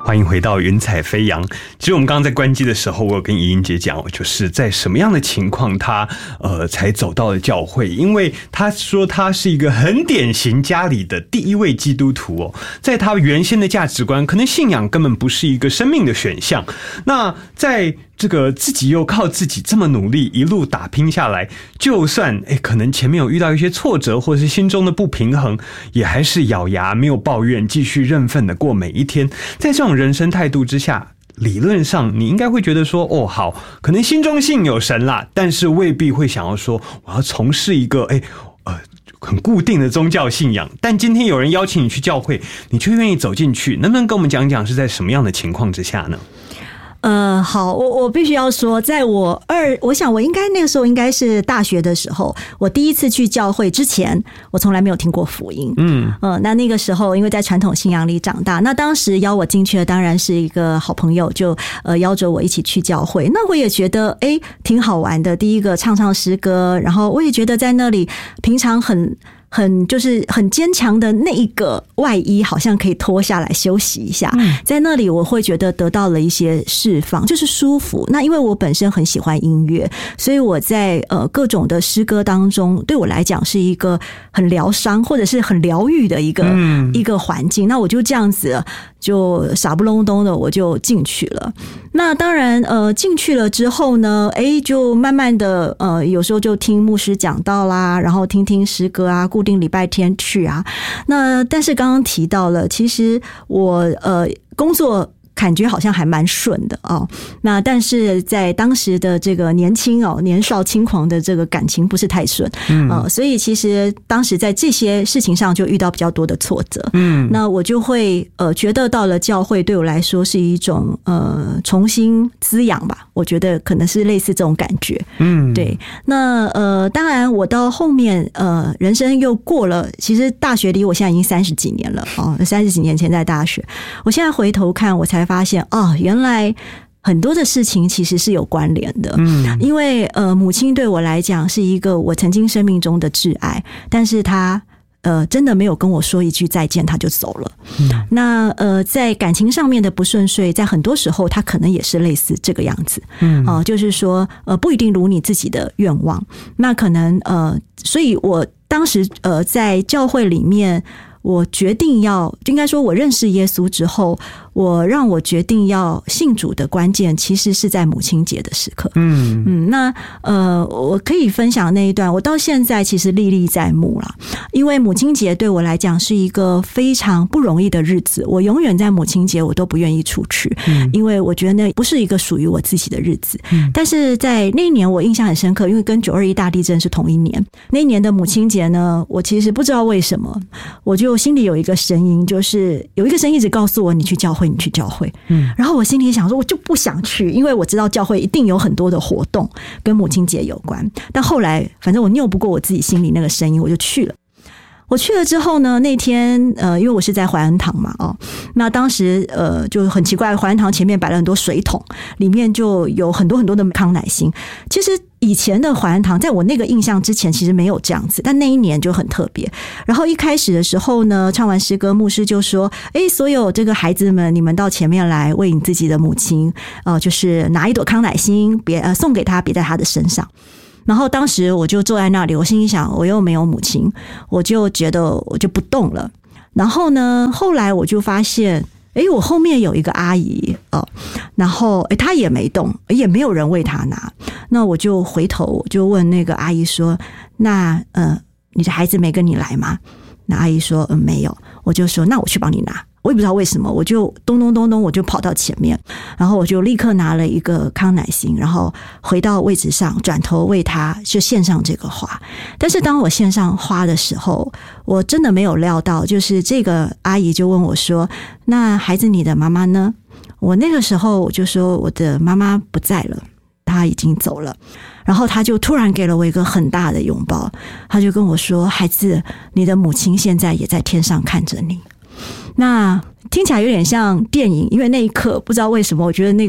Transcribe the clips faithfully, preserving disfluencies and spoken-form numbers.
欢迎回到云彩飞扬。其实我们刚刚在关机的时候，我有跟怡英姐讲，就是在什么样的情况她呃才走到了教会，因为她说她是一个很典型家里的第一位基督徒哦，在她原先的价值观，可能信仰根本不是一个生命的选项。那在这个自己又靠自己这么努力一路打拼下来，就算诶可能前面有遇到一些挫折或是心中的不平衡，也还是咬牙没有抱怨，继续认份的过每一天。在这种人生态度之下，理论上你应该会觉得说，哦好，可能心中信有神啦，但是未必会想要说我要从事一个诶呃很固定的宗教信仰。但今天有人邀请你去教会，你却愿意走进去，能不能跟我们讲讲是在什么样的情况之下呢？ 呃，好，我我必须要说，在我二，我想我应该那个时候应该是大学的时候，我第一次去教会之前，我从来没有听过福音。嗯，呃，那那个时候因为在传统信仰里长大，那当时邀我进去的当然是一个好朋友，就呃邀着我一起去教会。那我也觉得哎挺好玩的，第一个唱唱诗歌，然后我也觉得在那里平常很。很就是很坚强的那一个外衣好像可以脱下来休息一下，在那里我会觉得得到了一些释放，就是舒服。那因为我本身很喜欢音乐，所以我在呃各种的诗歌当中，对我来讲是一个很疗伤或者是很疗愈的一个、嗯、一个环境。那我就这样子就傻不隆咚的我就进去了。那当然呃进去了之后呢，哎就慢慢的呃有时候就听牧师讲道啦，然后听听诗歌啊，固定礼拜天去啊。那但是刚刚提到了，其实我呃工作感觉好像还蛮顺的哦。那但是在当时的这个年轻哦年少轻狂的这个感情不是太顺，嗯、呃，所以其实当时在这些事情上就遇到比较多的挫折，嗯，那我就会呃觉得到了教会对我来说是一种呃重新滋养吧，我觉得可能是类似这种感觉，嗯，对。那呃当然我到后面呃人生又过了，其实大学离我现在已经三十几年了哦，三十几年前在大学，我现在回头看我才发现哦，原来很多的事情其实是有关联的。嗯，因为呃，母亲对我来讲是一个我曾经生命中的挚爱，但是她呃真的没有跟我说一句再见，她就走了。嗯，那呃，在感情上面的不顺遂，在很多时候她可能也是类似这个样子。嗯，哦、呃，就是说呃，不一定如你自己的愿望。那可能呃，所以我当时呃在教会里面。我决定要，应该说我认识耶稣之后，我让我决定要信主的关键其实是在母亲节的时刻。嗯嗯，那呃，我可以分享那一段，我到现在其实历历在目啦，因为母亲节对我来讲是一个非常不容易的日子，我永远在母亲节我都不愿意出去，嗯、因为我觉得那不是一个属于我自己的日子。嗯、但是在那一年我印象很深刻，因为跟九二一大地震是同一年，那一年的母亲节呢，我其实不知道为什么，我就心里有一个声音，就是有一个声音一直告诉我你去教会你去教会，嗯，然后我心里想说我就不想去，因为我知道教会一定有很多的活动跟母亲节有关，但后来反正我拗不过我自己心里那个声音，我就去了。我去了之后呢，那天呃，因为我是在怀恩堂嘛，哦，那当时呃就很奇怪，怀恩堂前面摆了很多水桶，里面就有很多很多的康乃馨。其实以前的怀恩堂，在我那个印象之前，其实没有这样子，但那一年就很特别。然后一开始的时候呢，唱完诗歌，牧师就说：“哎，所有这个孩子们，你们到前面来，为你自己的母亲，呃，就是拿一朵康乃馨，别呃送给她，别在她的身上。”然后当时我就坐在那里，我心里想，我又没有母亲，我就觉得我就不动了。然后呢，后来我就发现，哎，我后面有一个阿姨哦，然后哎，她也没动，也没有人为她拿。那我就回头我就问那个阿姨说：“那呃，你的孩子没跟你来吗？”那阿姨说：“嗯，没有。”我就说：“那我去帮你拿。”我也不知道为什么，我就咚咚咚咚，我就跑到前面，然后我就立刻拿了一个康乃馨，然后回到位置上，转头为他就献上这个花。但是当我献上花的时候，我真的没有料到，就是这个阿姨就问我说：“那孩子，你的妈妈呢？”我那个时候我就说：“我的妈妈不在了，她已经走了。”然后他就突然给了我一个很大的拥抱，他就跟我说：“孩子，你的母亲现在也在天上看着你。”那听起来有点像电影，因为那一刻不知道为什么，我觉得那个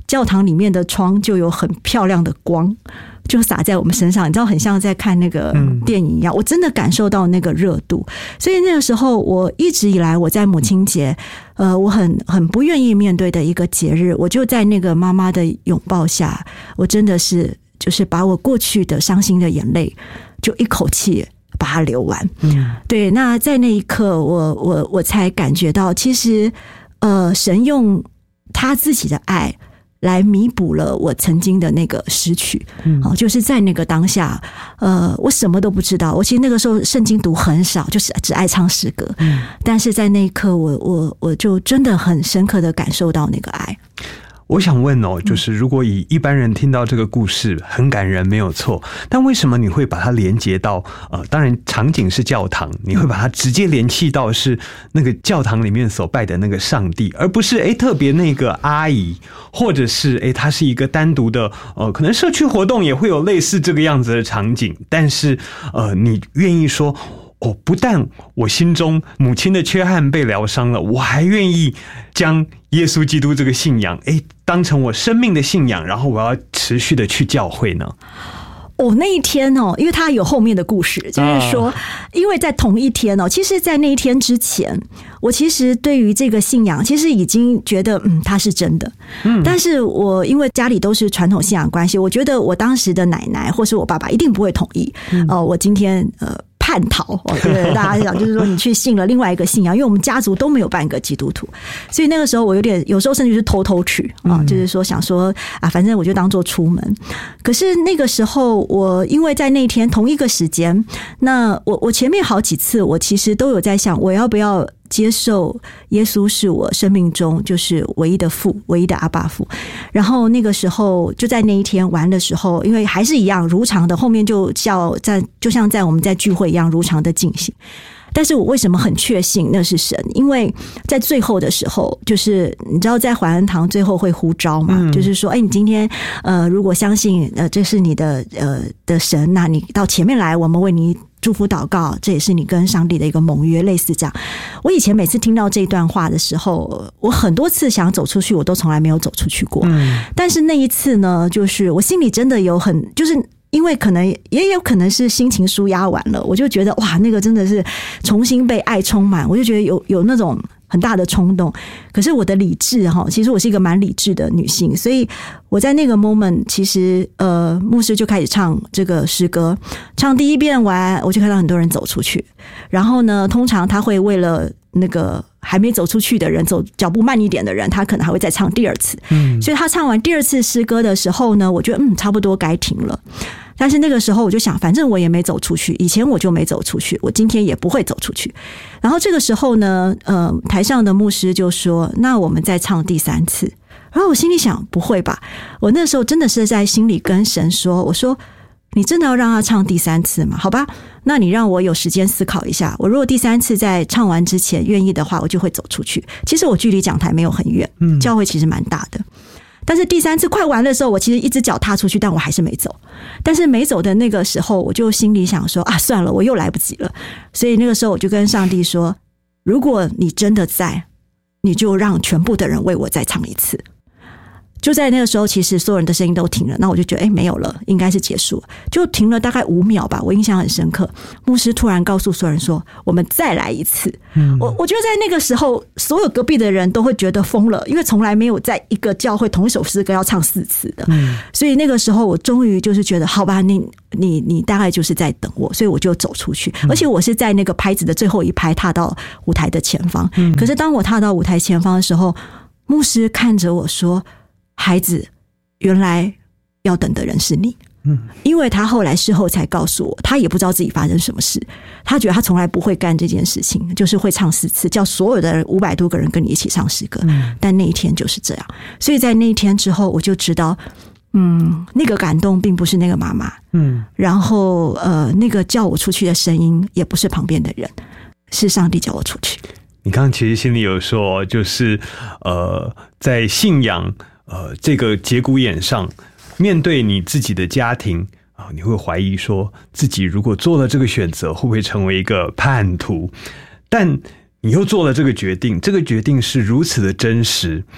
教堂里面的窗就有很漂亮的光就洒在我们身上，你知道很像在看那个电影一样，我真的感受到那个热度。所以那个时候我一直以来我在母亲节呃，我很很不愿意面对的一个节日，我就在那个妈妈的拥抱下，我真的是就是把我过去的伤心的眼泪就一口气把它流完。嗯，对，那在那一刻我我我才感觉到其实呃，神用他自己的爱来弥补了我曾经的那个失去。嗯，就是在那个当下呃，我什么都不知道，我其实那个时候圣经读很少，就是只爱唱诗歌。嗯，但是在那一刻我我我就真的很深刻的感受到那个爱。 我想问哦，就是如果以一般人听到这个故事很感人没有错，但为什么你会把它连接到呃，当然场景是教堂，你会把它直接联系到是那个教堂里面所拜的那个上帝，而不是诶特别那个阿姨，或者是诶它是一个单独的呃，可能社区活动也会有类似这个样子的场景，但是呃，你愿意说哦，不但我心中母亲的缺憾被疗伤了，我还愿意将耶稣基督这个信仰诶当成我生命的信仰，然后我要持续的去教会呢。 哦，那一天哦，因为他有后面的故事，就是说，因为在同一天哦，其实，在那一天之前，我其实对于这个信仰，其实已经觉得，嗯，它是真的。嗯，但是我因为家里都是传统信仰关系，我觉得我当时的奶奶或是我爸爸一定不会同意。嗯、呃，我今天呃。叛逃哦，对大家讲就是说你去信了另外一个信仰，因为我们家族都没有半个基督徒，所以那个时候我有点有时候甚至是偷偷去啊，就是说想说啊，反正我就当做出门。可是那个时候我因为在那天同一个时间，那我我前面好几次我其实都有在想，我要不要接受耶稣是我生命中就是唯一的父，唯一的阿爸父。然后那个时候就在那一天玩的时候，因为还是一样如常的，后面就叫在就像在我们在聚会一样如常的进行。但是我为什么很确信那是神？因为在最后的时候，就是你知道在怀恩堂最后会呼召嘛，嗯、就是说，哎，你今天呃如果相信呃这是你的呃的神，那你到前面来，我们为你祝福祷告，这也是你跟上帝的一个盟约，类似这样。我以前每次听到这段话的时候，我很多次想走出去，我都从来没有走出去过。嗯、但是那一次呢，就是我心里真的有很就是。因为可能也有可能是心情抒压完了，我就觉得哇，那个真的是重新被爱充满，我就觉得有有那种很大的冲动。可是我的理智哈，其实我是一个蛮理智的女性，所以我在那个 moment， 其实呃，牧师就开始唱这个诗歌，唱第一遍完，我就看到很多人走出去。然后呢，通常他会为了那个还没走出去的人，走脚步慢一点的人，他可能还会再唱第二次。嗯，所以他唱完第二次诗歌的时候呢，我觉得嗯，差不多该停了。但是那个时候我就想，反正我也没走出去，以前我就没走出去，我今天也不会走出去。然后这个时候呢，呃，台上的牧师就说：“那我们再唱第三次。”然后我心里想，不会吧？我那时候真的是在心里跟神说：“我说，你真的要让他唱第三次吗？好吧，那你让我有时间思考一下。我如果第三次在唱完之前愿意的话，我就会走出去。其实我距离讲台没有很远，嗯，教会其实蛮大的。”但是第三次快完的时候，我其实一只脚踏出去，但我还是没走。但是没走的那个时候，我就心里想说啊，算了，我又来不及了。所以那个时候我就跟上帝说，如果你真的在，你就让全部的人为我再唱一次。就在那个时候，其实所有人的声音都停了，那我就觉得哎，没有了，应该是结束了，就停了大概五秒吧，我印象很深刻。牧师突然告诉所有人说：“我们再来一次。嗯”我我觉得在那个时候，所有隔壁的人都会觉得疯了，因为从来没有在一个教会同一首诗歌要唱四次的。嗯、所以那个时候，我终于就是觉得，好吧，你你你大概就是在等我，所以我就走出去，而且我是在那个拍子的最后一排踏到舞台的前方。嗯、可是当我踏到舞台前方的时候，牧师看着我说：“孩子，原来要等的人是你。”嗯，因为他后来事后才告诉我，他也不知道自己发生什么事，他觉得他从来不会干这件事情，就是会唱四次，叫所有的五百多个人跟你一起唱诗歌。嗯，但那一天就是这样，所以在那一天之后，我就知道，嗯，那个感动并不是那个妈妈，嗯，然后呃，那个叫我出去的声音也不是旁边的人，是上帝叫我出去。 你刚刚其实心里有说，就是呃，在信仰呃这个节骨眼上，面对你自己的家庭啊，你会怀疑说自己如果做了这个选择，会不会成为一个叛徒？但你又做了这个决定，这个决定是如此的真实，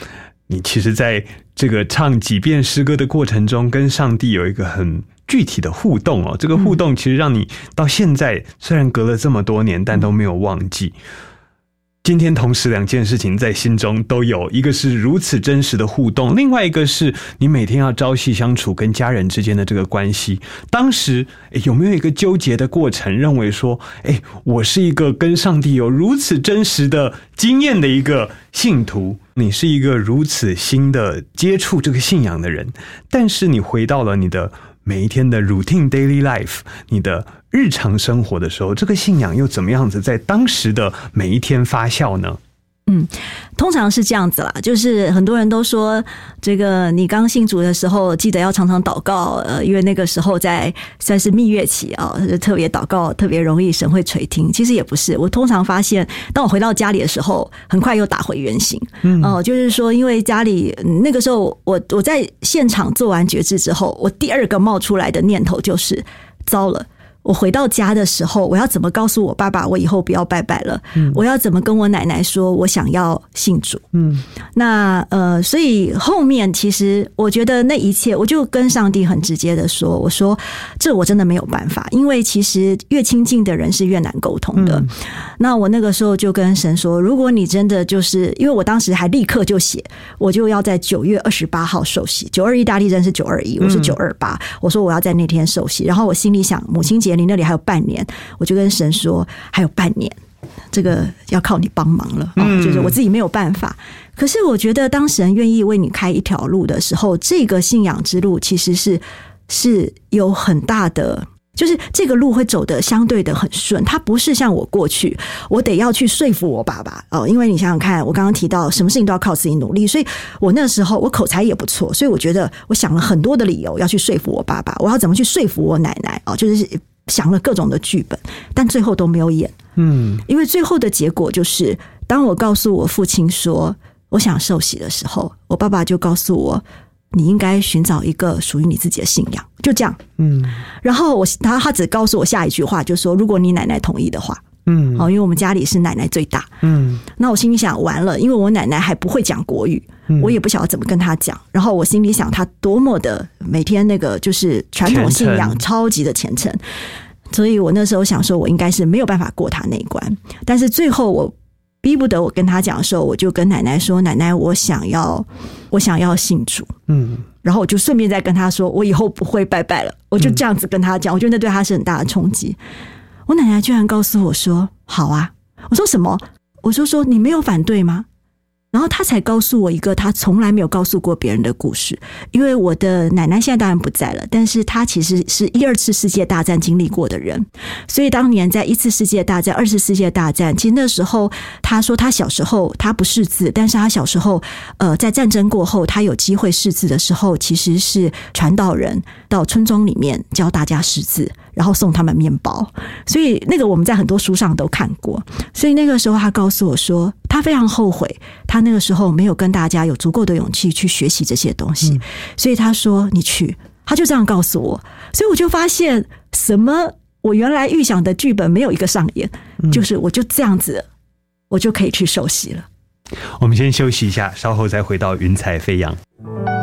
你其实在这个唱几遍诗歌的过程中，跟上帝有一个很具体的互动哦。这个互动其实让你到现在虽然隔了这么多年，但都没有忘记。今天同时两件事情在心中都有，一个是如此真实的互动，另外一个是你每天要朝夕相处跟家人之间的这个关系。当时有没有一个纠结的过程，认为说哎，我是一个跟上帝有如此真实的经验的一个信徒，你是一个如此新的接触这个信仰的人，但是你回到了你的每一天的 routine daily life， 你的日常生活的时候，这个信仰又怎么样子在当时的每一天发酵呢？ 嗯，通常是这样子啦，就是很多人都说，这个你刚信主的时候，记得要常常祷告，呃，因为那个时候在算是蜜月期啊，特别祷告特别容易，神会垂听。其实也不是，我通常发现，当我回到家里的时候，很快又打回原形。嗯，哦、呃，就是说，因为家里那个时候，我我在现场做完决志之后，我第二个冒出来的念头就是，糟了。我回到家的时候，我要怎么告诉我爸爸我以后不要拜拜了？嗯，我要怎么跟我奶奶说我想要信主？嗯，那呃，所以后面其实我觉得那一切，我就跟上帝很直接的说，我说这我真的没有办法，因为其实越亲近的人是越难沟通的。嗯，那我那个时候就跟神说，如果你真的就是因为我当时还立刻就写，我就要在九月二十八号受洗，九二一大地震是九二一，我是九二八，我说我要在那天受洗，然后我心里想母亲节。你那里还有半年，我就跟神说还有半年，这个要靠你帮忙了，嗯，就是我自己没有办法。可是我觉得当神愿意为你开一条路的时候，这个信仰之路其实是是有很大的，就是这个路会走得相对的很顺，它不是像我过去我得要去说服我爸爸哦，因为你想想看，我刚刚提到什么事情都要靠自己努力，所以我那时候我口才也不错，所以我觉得我想了很多的理由要去说服我爸爸，我要怎么去说服我奶奶哦，就是想了各种的剧本，但最后都没有演。嗯，因为最后的结果就是，当我告诉我父亲说我想受洗的时候，我爸爸就告诉我，你应该寻找一个属于你自己的信仰，就这样。嗯，然后我他他只告诉我下一句话，就说如果你奶奶同意的话。嗯，好，因为我们家里是奶奶最大。嗯，那我心里想，完了，因为我奶奶还不会讲国语，嗯，我也不晓得怎么跟她讲。然后我心里想，她多么的每天那个就是传统信仰超级的虔诚，所以我那时候想说，我应该是没有办法过她那一关。但是最后我逼不得我跟她讲的时候，我就跟奶奶说：“奶奶，我想要，我想要信主。”嗯。然后我就顺便再跟她说，我以后不会拜拜了。我就这样子跟她讲，我觉得那对她是很大的冲击。我奶奶居然告诉我说好啊，我说什么？我就说你没有反对吗？然后她才告诉我一个她从来没有告诉过别人的故事。因为我的奶奶现在当然不在了，但是她其实是一二次世界大战经历过的人，所以当年在一次世界大战、二次世界大战，其实那时候她说她小时候她不识字，但是她小时候呃在战争过后她有机会识字的时候，其实是传道人到村庄里面教大家识字，然后送他们面包，所以那个我们在很多书上都看过。所以那个时候他告诉我说，他非常后悔，他那个时候没有跟大家有足够的勇气去学习这些东西。嗯，所以他说你去，他就这样告诉我。所以我就发现，什么我原来预想的剧本没有一个上演，嗯，就是我就这样子，我就可以去受洗了。 我们先休息一下，稍后再回到云彩飞扬。